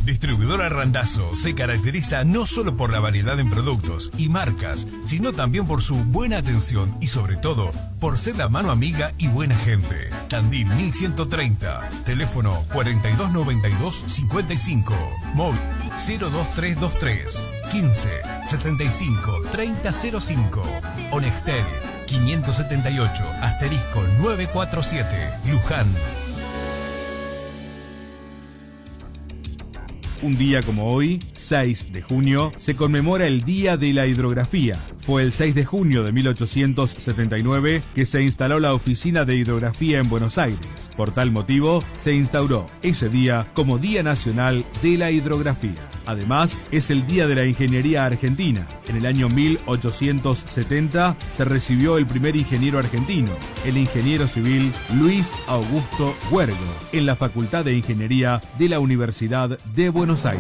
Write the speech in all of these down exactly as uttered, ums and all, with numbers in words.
Distribuidora Randazzo se caracteriza no solo por la variedad en productos y marcas, sino también por su buena atención y sobre todo por ser la mano amiga y buena gente. Tandil mil ciento treinta, teléfono cuatro dos nueve dos cincuenta y cinco, móvil cero dos tres dos tres quince sesenta y cinco treinta cero cinco o Nextel quinientos setenta y ocho asterisco novecientos cuarenta y siete, Luján. Un día como hoy, seis de junio, se conmemora el Día de la Hidrografía. Fue el seis de junio de mil ochocientos setenta y nueve que se instaló la Oficina de Hidrografía en Buenos Aires. Por tal motivo, se instauró ese día como Día Nacional de la Hidrografía. Además, es el Día de la Ingeniería Argentina. En el año mil ochocientos setenta se recibió el primer ingeniero argentino, el ingeniero civil Luis Augusto Huergo, en la Facultad de Ingeniería de la Universidad de Buenos Aires.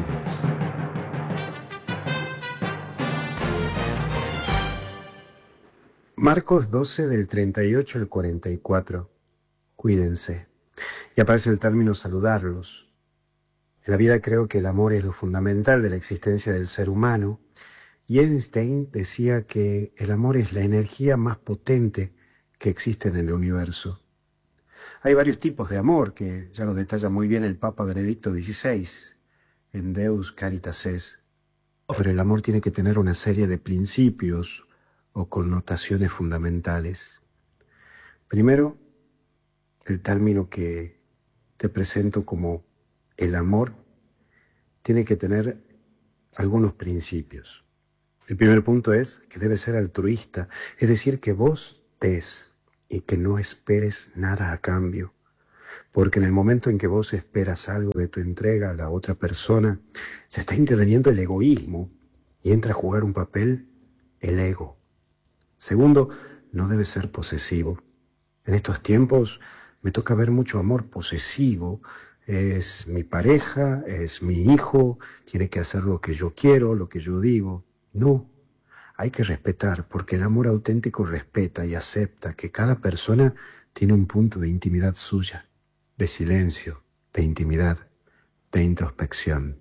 Marcos doce del treinta y ocho al cuarenta y cuatro. Cuídense. Y aparece el término saludarlos. En la vida creo que el amor es lo fundamental de la existencia del ser humano. Y Einstein decía que el amor es la energía más potente que existe en el universo. Hay varios tipos de amor que ya lo detalla muy bien el Papa Benedicto dieciséis en Deus Caritas Es. Pero el amor tiene que tener una serie de principios o connotaciones fundamentales. Primero, el término que te presento como el amor tiene que tener algunos principios. El primer punto es que debe ser altruista, es decir, que vos des y que no esperes nada a cambio. Porque en el momento en que vos esperas algo de tu entrega a la otra persona, se está interviniendo el egoísmo y entra a jugar un papel el ego. Segundo, no debe ser posesivo. En estos tiempos me toca ver mucho amor posesivo. Es mi pareja, es mi hijo, tiene que hacer lo que yo quiero, lo que yo digo. No, hay que respetar, porque el amor auténtico respeta y acepta que cada persona tiene un punto de intimidad suya, de silencio, de intimidad, de introspección.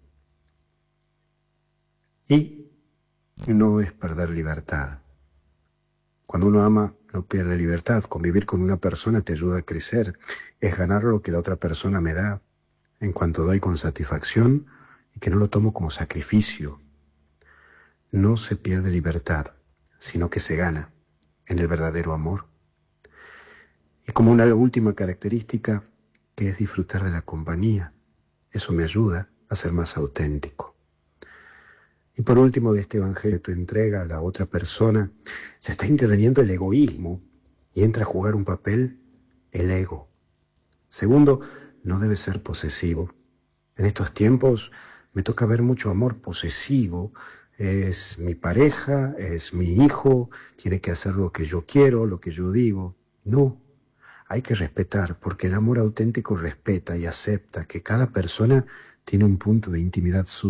Y no es perder libertad. Cuando uno ama, no pierde libertad. Convivir con una persona te ayuda a crecer. Es ganar lo que la otra persona me da, en cuanto doy con satisfacción y que no lo tomo como sacrificio. No se pierde libertad, sino que se gana en el verdadero amor. Y como una última característica, que es disfrutar de la compañía. Eso me ayuda a ser más auténtico. Y por último, de este evangelio, tu entrega a la otra persona, se está interviniendo el egoísmo y entra a jugar un papel el ego. Segundo, no debe ser posesivo. En estos tiempos me toca ver mucho amor posesivo. Es mi pareja, es mi hijo, tiene que hacer lo que yo quiero, lo que yo digo. No, hay que respetar, porque el amor auténtico respeta y acepta que cada persona tiene un punto de intimidad suyo.